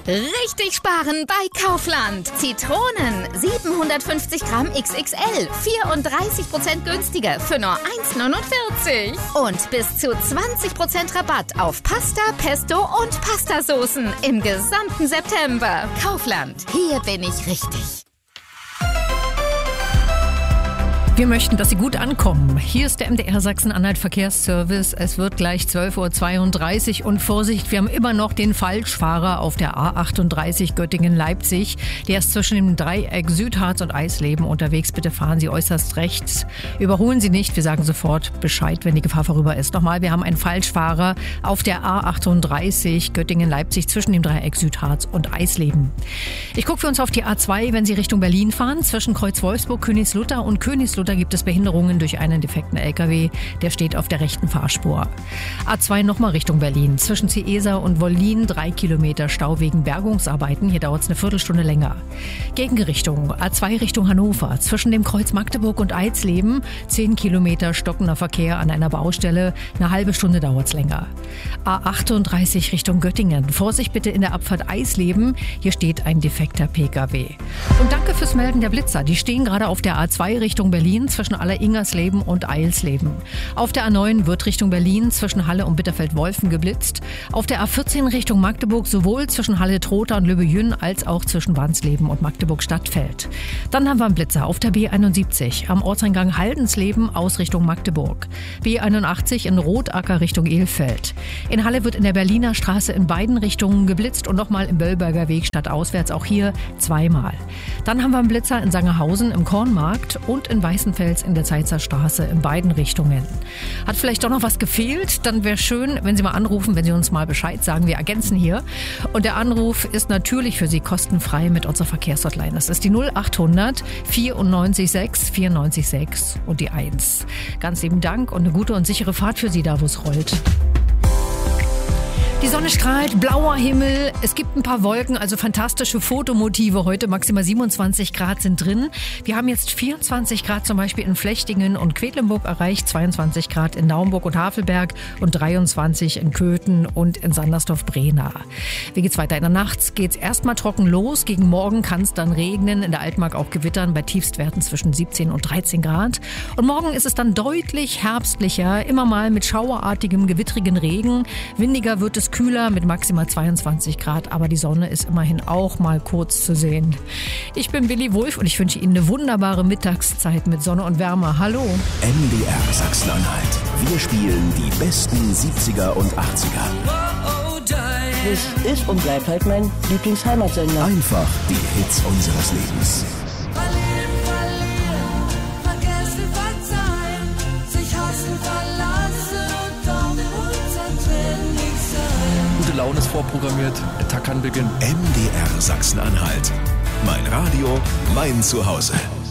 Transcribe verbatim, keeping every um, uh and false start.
Richtig sparen bei Kaufland. Zitronen siebenhundertfünfzig Gramm X X L, vierunddreißig Prozent günstiger für nur eins neunundvierzig. Und bis zu zwanzig Prozent Rabatt auf Pasta, Pesto und Pastasoßen im gesamten September. Kaufland, hier bin ich richtig. Wir möchten, dass Sie gut ankommen. Hier ist der M D R Sachsen-Anhalt Verkehrsservice. Es wird gleich zwölf Uhr zweiunddreißig und Vorsicht, wir haben immer noch den Falschfahrer auf der A achtunddreißig Göttingen-Leipzig. Der ist zwischen dem Dreieck Südharz und Eisleben unterwegs. Bitte fahren Sie äußerst rechts. Überholen Sie nicht. Wir sagen sofort Bescheid, wenn die Gefahr vorüber ist. Nochmal, wir haben einen Falschfahrer auf der A achtunddreißig Göttingen-Leipzig zwischen dem Dreieck Südharz und Eisleben. Ich gucke für uns auf die A zwei, wenn Sie Richtung Berlin fahren. Zwischen Kreuz Wolfsburg, Königslutter und Königslutter gibt es Behinderungen durch einen defekten L K W. Der steht auf der rechten Fahrspur. A zwei nochmal Richtung Berlin. Zwischen Ciesa und Wollin drei Kilometer Stau wegen Bergungsarbeiten. Hier dauert es eine Viertelstunde länger. Gegenrichtung A zwei Richtung Hannover. Zwischen dem Kreuz Magdeburg und Eisleben zehn Kilometer stockender Verkehr an einer Baustelle. Eine halbe Stunde dauert es länger. A achtunddreißig Richtung Göttingen. Vorsicht bitte in der Abfahrt Eisleben. Hier steht ein defekter P K W. Und danke fürs Melden der Blitzer. Die stehen gerade auf der A zwei Richtung Berlin zwischen Aller-Ingersleben und Eilsleben. Auf der A neun wird Richtung Berlin zwischen Halle und Bitterfeld-Wolfen geblitzt. Auf der A vierzehn Richtung Magdeburg sowohl zwischen Halle-Trotha und Löbejün als auch zwischen Wansleben und Magdeburg-Stadtfeld. Dann haben wir einen Blitzer auf der B einundsiebzig am Ortseingang Haldensleben aus Richtung Magdeburg. B einundachtzig in Rotacker Richtung Elfeld. In Halle wird in der Berliner Straße in beiden Richtungen geblitzt und nochmal im Böllberger Weg stadtauswärts, auch hier zweimal. Dann haben wir einen Blitzer in Sangerhausen im Kornmarkt und in Weißenfels in der Zeitzer Straße in beiden Richtungen. Hat vielleicht doch noch was gefehlt? Dann wäre schön, wenn Sie mal anrufen, wenn Sie uns mal Bescheid sagen. Wir ergänzen hier. Und der Anruf ist natürlich für Sie kostenfrei mit unserer Verkehrshotline. Das ist die null achthundert vierundneunzig sechs vierundneunzig sechs und die eins. Ganz lieben Dank und eine gute und sichere Fahrt für Sie da, wo es rollt. Die Sonne strahlt, blauer Himmel, es gibt ein paar Wolken, also fantastische Fotomotive heute, maximal siebenundzwanzig Grad sind drin. Wir haben jetzt vierundzwanzig Grad zum Beispiel in Flechtingen und Quedlinburg erreicht, zweiundzwanzig Grad in Naumburg und Havelberg und dreiundzwanzig in Köthen und in Sandersdorf-Brena. Wie geht's weiter? In der Nacht geht's erstmal trocken los, gegen Morgen kann es dann regnen, in der Altmark auch gewittern, bei Tiefstwerten zwischen siebzehn und dreizehn Grad. Und morgen ist es dann deutlich herbstlicher, immer mal mit schauerartigem, gewittrigen Regen. Windiger wird es kühler mit maximal zweiundzwanzig Grad, aber die Sonne ist immerhin auch mal kurz zu sehen. Ich bin Willi Wulff und ich wünsche Ihnen eine wunderbare Mittagszeit mit Sonne und Wärme. Hallo. M D R Sachsen-Anhalt. Wir spielen die besten siebziger und achtziger. Das ist und bleibt halt mein Lieblingsheimatsender. Einfach die Hits unseres Lebens. Laune ist vorprogrammiert, der Tag kann beginnen. M D R Sachsen-Anhalt. Mein Radio, mein Zuhause.